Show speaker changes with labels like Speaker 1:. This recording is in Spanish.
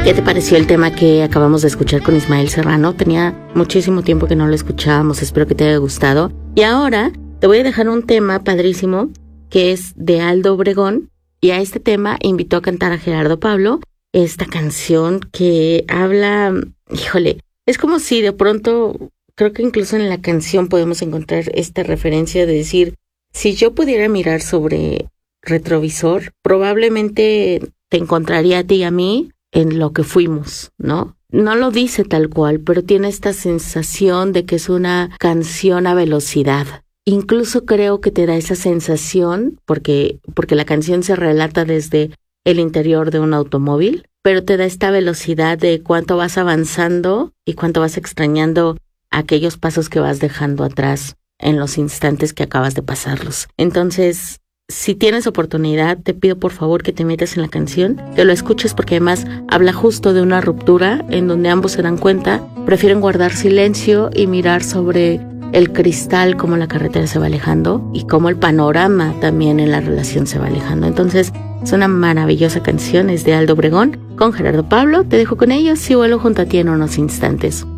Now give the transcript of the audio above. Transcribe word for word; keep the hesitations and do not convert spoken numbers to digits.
Speaker 1: ¿Qué te pareció el tema que acabamos de escuchar con Ismael Serrano? Tenía muchísimo tiempo que no lo escuchábamos, espero que te haya gustado. Y ahora te voy a dejar un tema padrísimo que es de Aldo Obregón, y a este tema invitó a cantar a Gerardo Pablo, esta canción que habla, híjole, es como si de pronto, creo que incluso en la canción podemos encontrar esta referencia de decir, si yo pudiera mirar sobre retrovisor, probablemente te encontraría a ti y a mí en lo que fuimos, ¿no? No lo dice tal cual, pero tiene esta sensación de que es una canción a velocidad. Incluso creo que te da esa sensación, porque, porque la canción se relata desde el interior de un automóvil, pero te da esta velocidad de cuánto vas avanzando y cuánto vas extrañando aquellos pasos que vas dejando atrás en los instantes que acabas de pasarlos. Entonces, si tienes oportunidad, te pido por favor que te metas en la canción, que lo escuches porque además habla justo de una ruptura en donde ambos se dan cuenta, prefieren guardar silencio y mirar sobre el cristal cómo la carretera se va alejando y cómo el panorama también en la relación se va alejando. Entonces, es una maravillosa canción, es de Aldo Obregón con Gerardo Pablo. Te dejo con ellos y vuelvo junto a ti en unos instantes.